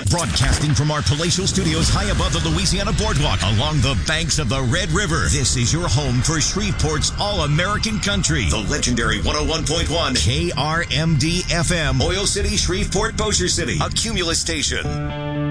Broadcasting from our palatial studios high above the Louisiana Boardwalk along the banks of the Red River. This is your home for Shreveport's All-American Country. The legendary 101.1 KRMD FM. Oil City, Shreveport, Bossier City. A Cumulus station.